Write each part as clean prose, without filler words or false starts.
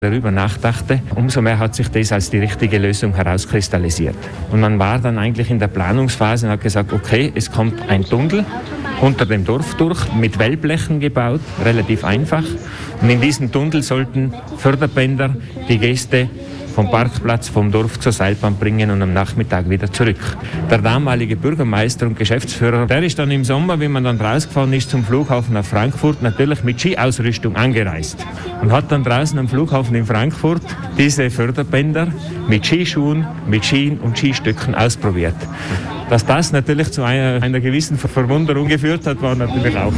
darüber nachdachte, umso mehr hat sich das als die richtige Lösung herauskristallisiert. Und man war dann eigentlich in der Planungsphase und hat gesagt, okay, es kommt ein Tunnel unter dem Dorf durch, mit Wellblechen gebaut, relativ einfach. Und in diesem Tunnel sollten Förderbänder die Gäste vom Parkplatz, vom Dorf zur Seilbahn bringen und am Nachmittag wieder zurück. Der damalige Bürgermeister und Geschäftsführer, der ist dann im Sommer, wenn man dann rausgefahren ist zum Flughafen nach Frankfurt, natürlich mit Skiausrüstung angereist und hat dann draußen am Flughafen in Frankfurt diese Förderbänder mit Skischuhen, mit Skien und Skistöcken ausprobiert. Dass das natürlich zu einer gewissen Verwunderung geführt hat, war natürlich auch.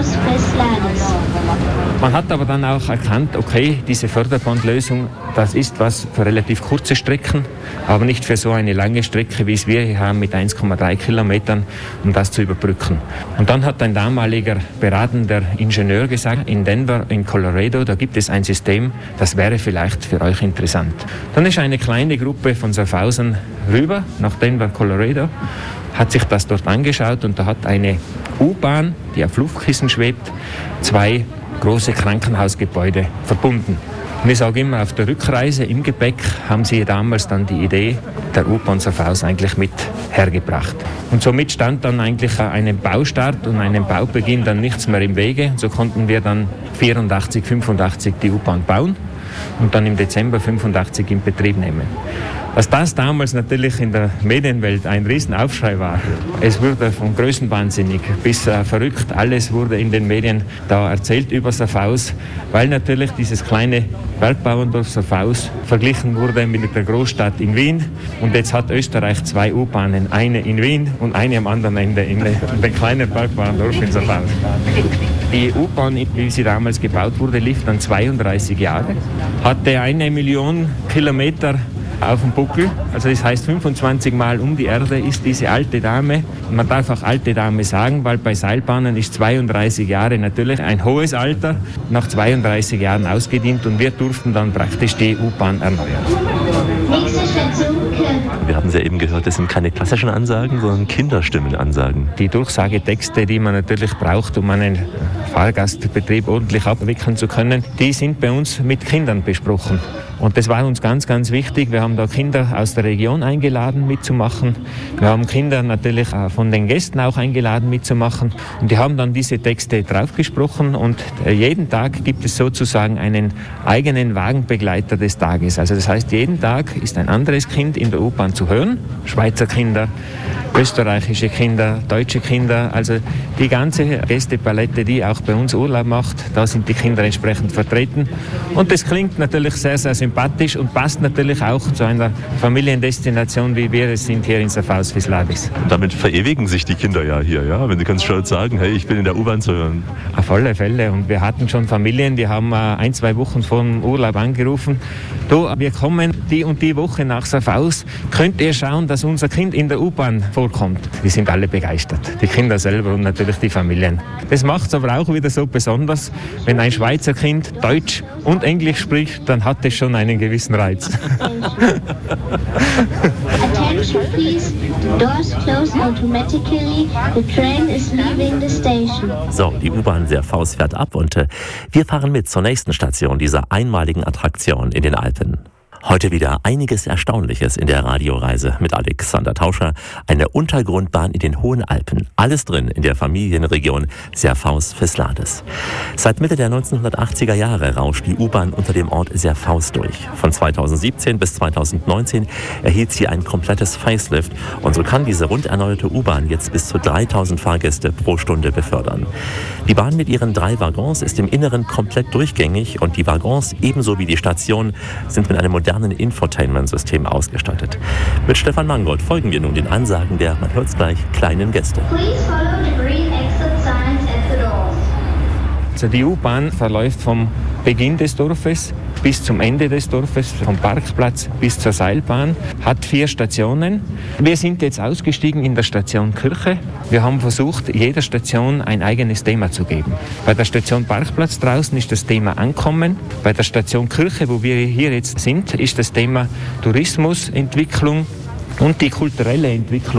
Man hat aber dann auch erkannt, okay, diese Förderbandlösung, das ist was für relativ kurze Strecken, aber nicht für so eine lange Strecke, wie es wir hier haben mit 1,3 Kilometern, um das zu überbrücken. Und dann hat ein damaliger beratender Ingenieur gesagt, in Denver, in Colorado, da gibt es ein System, das wäre vielleicht für euch interessant. Dann ist eine kleine Gruppe von Schaffhausen rüber nach Denver, Colorado, hat sich das dort angeschaut und da hat eine U-Bahn, die auf Luftkissen schwebt, zwei große Krankenhausgebäude verbunden. Und ich sage immer, auf der Rückreise im Gepäck haben sie damals dann die Idee der U-Bahn Schaffhaus eigentlich mit hergebracht. Und somit stand dann eigentlich einem Baustart und einem Baubeginn dann nichts mehr im Wege. Und so konnten wir dann 84, 85 die U-Bahn bauen und dann im Dezember 85 in Betrieb nehmen. Was das damals natürlich in der Medienwelt ein Riesenaufschrei war. Es wurde von Größenwahnsinnig bis verrückt. Alles wurde in den Medien da erzählt über Schaffhaus, weil natürlich dieses kleine Bergbauerndorf Schaffhaus verglichen wurde mit der Großstadt in Wien. Und jetzt hat Österreich zwei U-Bahnen, eine in Wien und eine am anderen Ende in dem kleinen Bergbauerndorf in Schaffhaus. Die U-Bahn, wie sie damals gebaut wurde, lief dann 32 Jahre, hatte 1 Million Kilometer auf dem Buckel, also das heißt 25 Mal um die Erde ist diese alte Dame, man darf auch alte Dame sagen, weil bei Seilbahnen ist 32 Jahre natürlich ein hohes Alter, nach 32 Jahren ausgedient und wir durften dann praktisch die U-Bahn erneuern. Wir haben es ja eben gehört, das sind keine klassischen Ansagen, sondern Kinderstimmenansagen. Die Durchsagetexte, die man natürlich braucht, um einen Fahrgastbetrieb ordentlich abwickeln zu können, die sind bei uns mit Kindern besprochen. Und das war uns ganz, ganz wichtig. Wir haben da Kinder aus der Region eingeladen mitzumachen. Wir haben Kinder natürlich von den Gästen auch eingeladen mitzumachen. Und die haben dann diese Texte draufgesprochen und jeden Tag gibt es sozusagen einen eigenen Wagenbegleiter des Tages. Also das heißt, jeden Tag ist ein anderes Kind in der U-Bahn zu hören. Schweizer Kinder, österreichische Kinder, deutsche Kinder, also die ganze Gästepalette, die auch bei uns Urlaub macht, da sind die Kinder entsprechend vertreten. Und das klingt natürlich sehr, sehr sympathisch und passt natürlich auch zu einer Familiendestination, wie wir es sind hier in Schaffhaus Fisladis. Und damit verewigen sich die Kinder ja hier, ja? Wenn sie ganz stolz sagen, hey, ich bin in der U-Bahn zu hören. Auf alle Fälle. Und wir hatten schon Familien, die haben 1-2 Wochen vor dem Urlaub angerufen. Du, wir kommen die und die Woche nach Schaffhaus. Könnt ihr schauen, dass unser Kind in der U-Bahn vorkommt? Die sind alle begeistert. Die Kinder selber und natürlich die Familien. Das macht es aber auch wieder so besonders. Wenn ein Schweizer Kind Deutsch und Englisch spricht, dann hat es schon einen gewissen Reiz. Attention please, the doors close automatically, the train is leaving the station. So, die U-Bahn Schaffhaus fährt ab und wir fahren mit zur nächsten Station dieser einmaligen Attraktion in den Alpen. Heute wieder einiges Erstaunliches in der Radioreise mit Alexander Tauscher. Eine Untergrundbahn in den Hohen Alpen. Alles drin in der Familienregion Schaffhaus Fisladis. Seit Mitte der 1980er Jahre rauscht die U-Bahn unter dem Ort Schaffhaus durch. Von 2017 bis 2019 erhielt sie ein komplettes Facelift. Und so kann diese rund erneuerte U-Bahn jetzt bis zu 3000 Fahrgäste pro Stunde befördern. Die Bahn mit ihren 3 Waggons ist im Inneren komplett durchgängig und die Waggons ebenso wie die Station sind mit einem modernen Infotainment-System ausgestattet. Mit Stefan Mangold folgen wir nun den Ansagen der, man hört's gleich, kleinen Gäste. Also die U-Bahn verläuft vom Beginn des Dorfes bis zum Ende des Dorfes, vom Parkplatz bis zur Seilbahn, hat 4 Stationen. Wir sind jetzt ausgestiegen in der Station Kirche. Wir haben versucht, jeder Station ein eigenes Thema zu geben. Bei der Station Parkplatz draußen ist das Thema Ankommen. Bei der Station Kirche, wo wir hier jetzt sind, ist das Thema Tourismusentwicklung und die kulturelle Entwicklung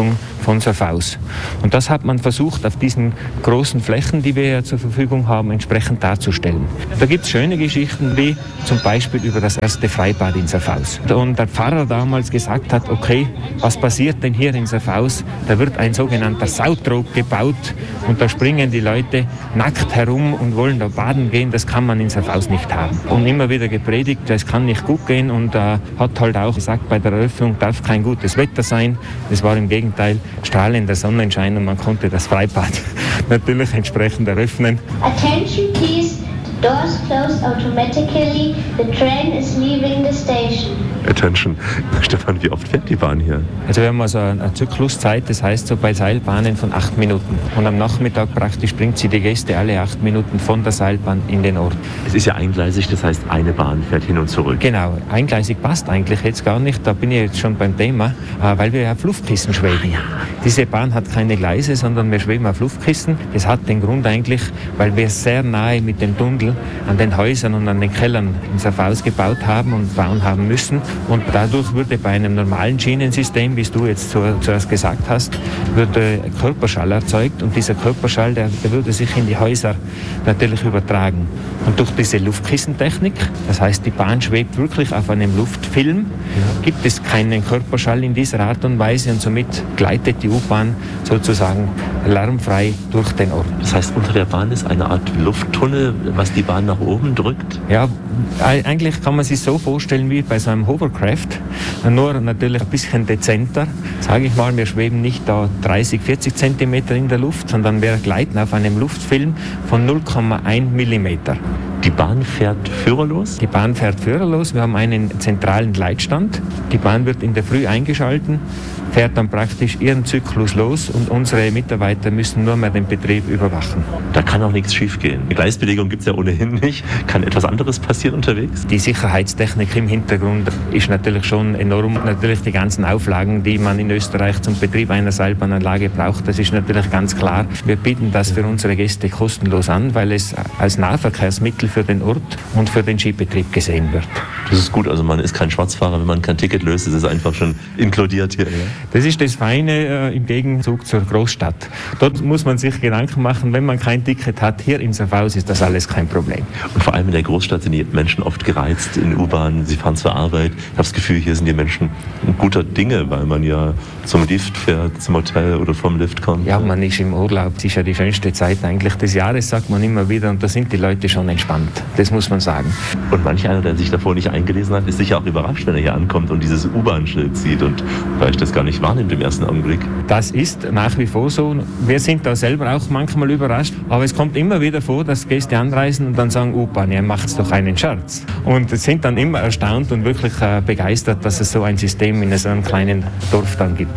von Safhaus. Und das hat man versucht, auf diesen großen Flächen, die wir ja zur Verfügung haben, entsprechend darzustellen. Da gibt es schöne Geschichten, wie zum Beispiel über das erste Freibad in Safhaus. Und der Pfarrer damals gesagt hat, okay, was passiert denn hier in Safhaus? Da wird ein sogenannter Sautrog gebaut und da springen die Leute nackt herum und wollen da baden gehen. Das kann man in Safhaus nicht haben. Und immer wieder gepredigt, es kann nicht gut gehen und hat halt auch gesagt, bei der Eröffnung darf kein gutes Wetter sein. Es war im Gegenteil strahlender Sonnenschein und man konnte das Freibad natürlich entsprechend eröffnen. Attention please, the doors close automatically, the train is leaving the station. Attention. Stefan, wie oft fährt die Bahn hier? Also wir haben also eine Zykluszeit, das heißt so bei Seilbahnen von 8 Minuten. Und am Nachmittag praktisch bringt sie die Gäste alle 8 Minuten von der Seilbahn in den Ort. Es ist ja eingleisig, das heißt eine Bahn fährt hin und zurück. Genau, eingleisig passt eigentlich jetzt gar nicht, da bin ich jetzt schon beim Thema, weil wir auf Luftkissen schweben. Diese Bahn hat keine Gleise, sondern wir schweben auf Luftkissen. Das hat den Grund eigentlich, weil wir sehr nahe mit dem Tunnel an den Häusern und an den Kellern in Safhaus gebaut haben und bauen haben müssen. Und dadurch würde bei einem normalen Schienensystem, wie du jetzt zuerst gesagt hast, würde Körperschall erzeugt und dieser Körperschall, der würde sich in die Häuser natürlich übertragen. Und durch diese Luftkissentechnik, das heißt die Bahn schwebt wirklich auf einem Luftfilm, gibt es keinen Körperschall in dieser Art und Weise und somit gleitet die U-Bahn sozusagen lärmfrei durch den Ort. Das heißt, unter der Bahn ist eine Art Lufttunnel, was die Bahn nach oben drückt? Ja, eigentlich kann man sich so vorstellen wie bei so einem Hovercraft, nur natürlich ein bisschen dezenter. Sage ich mal, wir schweben nicht da 30, 40 Zentimeter in der Luft, sondern wir gleiten auf einem Luftfilm von 0,1 Millimeter. Die Bahn fährt führerlos? Die Bahn fährt führerlos. Wir haben einen zentralen Gleitstand. Die Bahn wird in der Früh eingeschalten, fährt dann praktisch ihren Zyklus los und unsere Mitarbeiter müssen nur mehr den Betrieb überwachen. Da kann auch nichts schiefgehen. Eine Gleisbelegung gibt es ja ohnehin nicht. Kann etwas anderes passieren unterwegs? Die Sicherheitstechnik im Hintergrund ist natürlich schon enorm. Natürlich die ganzen Auflagen, die man in Österreich zum Betrieb einer Seilbahnanlage braucht, das ist natürlich ganz klar. Wir bieten das für unsere Gäste kostenlos an, weil es als Nahverkehrsmittel für den Ort und für den Skibetrieb gesehen wird. Das ist gut, also man ist kein Schwarzfahrer, wenn man kein Ticket löst, ist es einfach schon inkludiert hier. Ja? Das ist das Feine im Gegenzug zur Großstadt. Dort muss man sich Gedanken machen, wenn man kein Ticket hat. Hier in Safhaus ist das alles kein Problem. Und vor allem in der Großstadt sind die Menschen oft gereizt in U-Bahn, sie fahren zur Arbeit. Ich habe das Gefühl, hier sind die Menschen guter Dinge, weil man ja zum Lift fährt, zum Hotel oder vom Lift kommt. Ja, man ist im Urlaub. Das ist ja die schönste Zeit eigentlich des Jahres, sagt man immer wieder. Und da sind die Leute schon entspannt. Das muss man sagen. Und manch einer, der sich davor nicht eingelesen hat, ist sicher auch überrascht, wenn er hier ankommt und dieses U-Bahn-Schild sieht und vielleicht das gar nicht wahrnimmt im ersten Augenblick. Das ist nach wie vor so. Wir sind da selber auch manchmal überrascht. Aber es kommt immer wieder vor, dass Gäste anreisen und dann sagen, U-Bahn, ihr macht doch einen Scherz. Und sind dann immer erstaunt und wirklich begeistert, dass es so ein System in so einem kleinen Dorf dann gibt.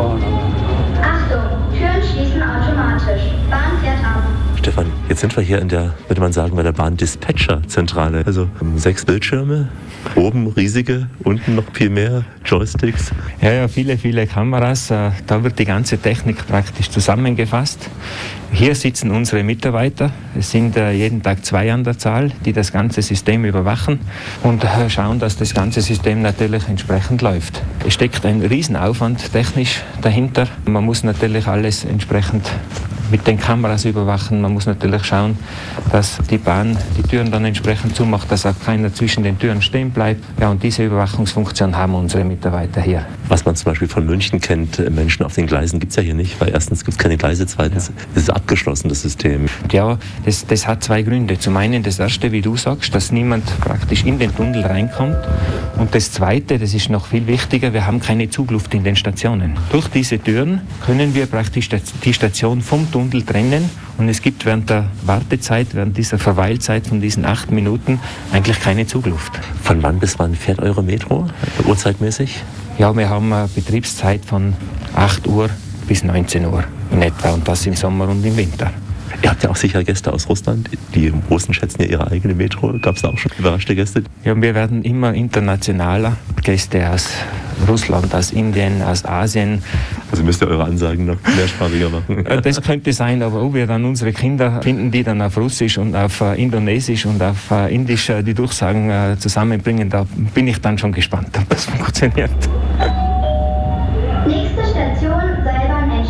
Achtung, Türen schließen automatisch. Bahn fährt ab. Stefan, jetzt sind wir hier in der, würde man sagen, bei der Bahn-Dispatcher-Zentrale. Also 6 Bildschirme, oben riesige, unten noch viel mehr, Joysticks. Ja, viele, viele Kameras. Da wird die ganze Technik praktisch zusammengefasst. Hier sitzen unsere Mitarbeiter. Es sind jeden Tag 2 an der Zahl, die das ganze System überwachen und schauen, dass das ganze System natürlich entsprechend läuft. Es steckt ein Riesenaufwand technisch dahinter. Man muss natürlich alles entsprechend mit den Kameras überwachen. Man muss natürlich schauen, dass die Bahn die Türen dann entsprechend zumacht, dass auch keiner zwischen den Türen stehen bleibt. Ja, und diese Überwachungsfunktion haben unsere Mitarbeiter hier. Was man zum Beispiel von München kennt, Menschen auf den Gleisen gibt es ja hier nicht, weil erstens gibt es keine Gleise, zweitens ist es abgeschlossen, das System. Ja, das hat 2 Gründe. Zum einen das erste, wie du sagst, dass niemand praktisch in den Tunnel reinkommt. Und das zweite, das ist noch viel wichtiger, wir haben keine Zugluft in den Stationen. Durch diese Türen können wir praktisch die Station vom Tunnel trennen und es gibt während der Wartezeit, während dieser Verweilzeit von diesen 8 Minuten eigentlich keine Zugluft. Von wann bis wann fährt eure Metro, uhrzeitmäßig? Ja, wir haben eine Betriebszeit von 8 Uhr bis 19 Uhr in etwa und das im Sommer und im Winter. Ihr habt ja auch sicher Gäste aus Russland. Die Russen schätzen ja ihre eigene Metro. Gab es da auch schon überraschte Gäste? Ja, wir werden immer internationaler. Gäste aus Russland, aus Indien, aus Asien. Also müsst ihr eure Ansagen noch mehrsprachiger machen. Das könnte sein, aber ob wir dann unsere Kinder finden, die dann auf Russisch und auf Indonesisch und auf Indisch die Durchsagen zusammenbringen, da bin ich dann schon gespannt, ob das funktioniert. Nächste Station, Seilbahn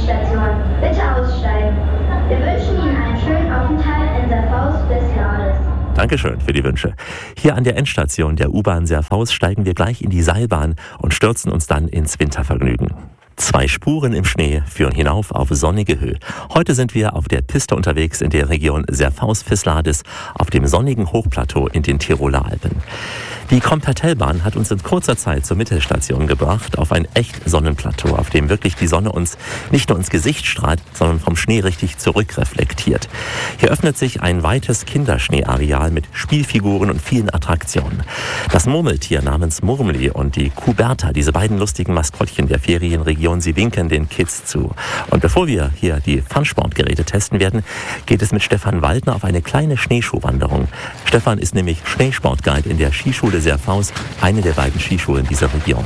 Dankeschön für die Wünsche. Hier an der Endstation der U-Bahn Serfaus steigen wir gleich in die Seilbahn und stürzen uns dann ins Wintervergnügen. 2 Spuren im Schnee führen hinauf auf sonnige Höhe. Heute sind wir auf der Piste unterwegs in der Region Serfaus-Fisladis auf dem sonnigen Hochplateau in den Tiroler Alpen. Die Compertellbahn hat uns in kurzer Zeit zur Mittelstation gebracht, auf ein echt Sonnenplateau, auf dem wirklich die Sonne uns nicht nur ins Gesicht strahlt, sondern vom Schnee richtig zurückreflektiert. Hier öffnet sich ein weites Kinderschneeareal mit Spielfiguren und vielen Attraktionen. Das Murmeltier namens Murmeli und die Kuh Bertha, diese beiden lustigen Maskottchen der Ferienregion, sie winken den Kids zu. Und bevor wir hier die Funsportgeräte testen werden, geht es mit Stefan Waldner auf eine kleine Schneeschuhwanderung. Stefan ist nämlich Schneesportguide in der Skischule Serfaus, eine der beiden Skischulen dieser Region.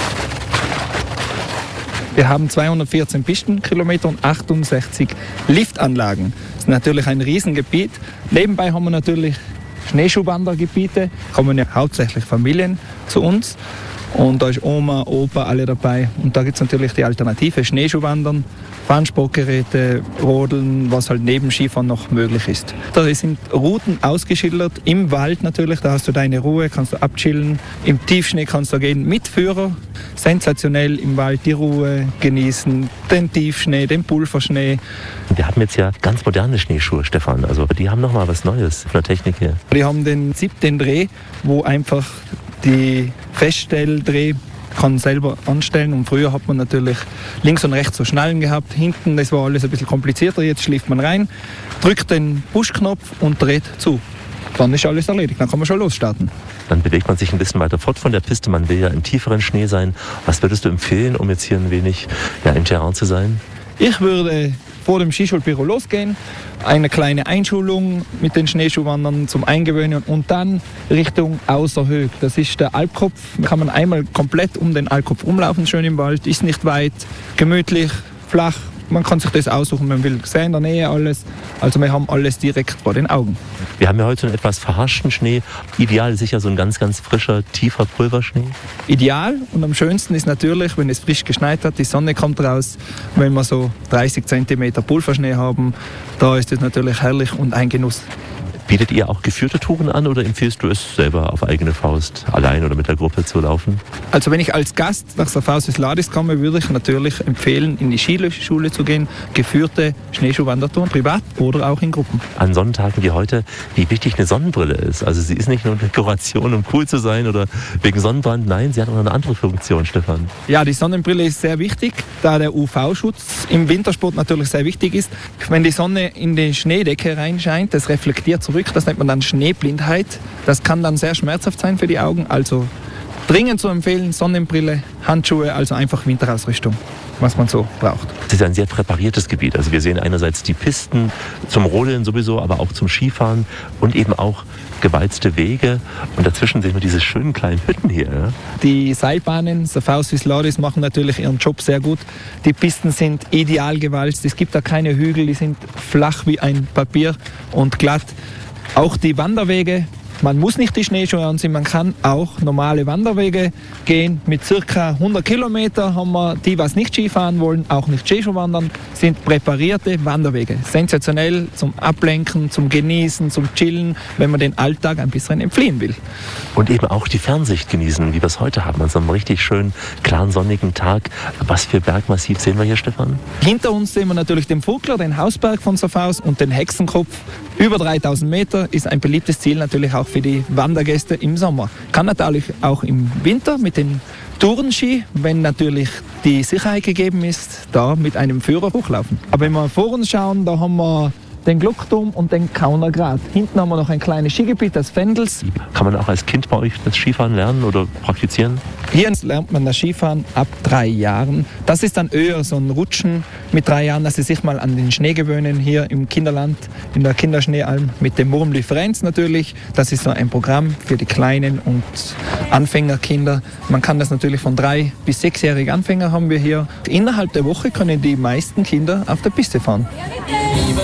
Wir haben 214 Pistenkilometer und 68 Liftanlagen. Das ist natürlich ein Riesengebiet. Nebenbei haben wir natürlich Schneeschuhwandergebiete. Kommen ja hauptsächlich Familien zu uns. Und da ist Oma, Opa, alle dabei. Und da gibt es natürlich die Alternative, Schneeschuhwandern, Funsportgeräte, Rodeln, was halt neben Skifahren noch möglich ist. Da sind Routen ausgeschildert, im Wald natürlich, da hast du deine Ruhe, kannst du abchillen. Im Tiefschnee kannst du gehen mit Führer, sensationell im Wald die Ruhe genießen, den Tiefschnee, den Pulverschnee. Wir haben jetzt ja ganz moderne Schneeschuhe, Stefan, also die haben nochmal was Neues von der Technik her. Die haben den 7. Dreh, wo einfach die Feststelldreh kann selber anstellen und früher hat man natürlich links und rechts so Schnallen gehabt, hinten, das war alles ein bisschen komplizierter, jetzt schläft man rein, drückt den Push-Knopf und dreht zu. Dann ist alles erledigt, dann kann man schon losstarten. Dann bewegt man sich ein bisschen weiter fort von der Piste, man will ja im tieferen Schnee sein. Was würdest du empfehlen, um jetzt hier ein wenig im Terrain zu sein? Ich würde vor dem Skischulbüro losgehen, eine kleine Einschulung mit den Schneeschuhwandern zum Eingewöhnen und dann Richtung Außerhög. Das ist der Alpkopf. Da kann man einmal komplett um den Alpkopf rumlaufen, schön im Wald, ist nicht weit, gemütlich, flach. Man kann sich das aussuchen, man will sehr in der Nähe alles. Also wir haben alles direkt vor den Augen. Wir haben ja heute so einen etwas verhaschten Schnee. Ideal ist sicher so ein ganz, ganz frischer, tiefer Pulverschnee. Ideal und am schönsten ist natürlich, wenn es frisch geschneit hat, die Sonne kommt raus. Wenn wir so 30 cm Pulverschnee haben, da ist es natürlich herrlich und ein Genuss. Bietet ihr auch geführte Touren an oder empfiehlst du es selber auf eigene Faust, allein oder mit der Gruppe zu laufen? Also wenn ich als Gast nach Serfaus-Fisladis komme, würde ich natürlich empfehlen, in die Skischule zu gehen, geführte Schneeschuhwandertouren, privat oder auch in Gruppen. An Sonnentagen wie heute, wie wichtig eine Sonnenbrille ist. Also sie ist nicht nur eine Dekoration, um cool zu sein oder wegen Sonnenbrand, nein, sie hat auch eine andere Funktion, Stefan. Ja, die Sonnenbrille ist sehr wichtig, da der UV-Schutz im Wintersport natürlich sehr wichtig ist. Wenn die Sonne in die Schneedecke reinscheint, das reflektiert zurück. Das nennt man dann Schneeblindheit. Das kann dann sehr schmerzhaft sein für die Augen. Also dringend zu empfehlen, Sonnenbrille, Handschuhe, also einfach Winterausrüstung, was man so braucht. Es ist ein sehr präpariertes Gebiet. Also wir sehen einerseits die Pisten zum Rodeln sowieso, aber auch zum Skifahren und eben auch gewalzte Wege. Und dazwischen sehen wir diese schönen kleinen Hütten hier. Ja? Die Seilbahnen, Serfaus-Fisladis, machen natürlich ihren Job sehr gut. Die Pisten sind ideal gewalzt. Es gibt da keine Hügel, die sind flach wie ein Papier und glatt. Auch die Wanderwege, man muss nicht die Schneeschuhe anziehen, man kann auch normale Wanderwege gehen. Mit ca. 100 Kilometer haben wir die, was nicht Skifahren wollen, auch nicht Schneeschuhwandern, sind präparierte Wanderwege. Sensationell zum Ablenken, zum Genießen, zum Chillen, wenn man den Alltag ein bisschen entfliehen will. Und eben auch die Fernsicht genießen, wie wir es heute haben, an so einem richtig schönen, klaren, sonnigen Tag. Was für Bergmassiv sehen wir hier, Stefan? Hinter uns sehen wir natürlich den Vogler, den Hausberg von Serfaus und den Hexenkopf. Über 3000 Meter ist ein beliebtes Ziel natürlich auch für die Wandergäste im Sommer. Kann natürlich auch im Winter mit den Tourenski, wenn natürlich die Sicherheit gegeben ist, da mit einem Führer hochlaufen. Aber wenn wir vor uns schauen, da haben wir den Glockturm und den Kauner Grat. Hinten haben wir noch ein kleines Skigebiet, das Vendels. Kann man auch als Kind bei euch das Skifahren lernen oder praktizieren? Hier lernt man das Skifahren ab 3 Jahren. Das ist dann eher so ein Rutschen mit 3 Jahren, dass sie sich mal an den Schnee gewöhnen, hier im Kinderland, in der Kinderschneealm mit dem Murmeli Friends natürlich. Das ist so ein Programm für die kleinen und Anfängerkinder. Man kann das natürlich von 3- bis 6-jährigen Anfänger haben wir hier. Innerhalb der Woche können die meisten Kinder auf der Piste fahren.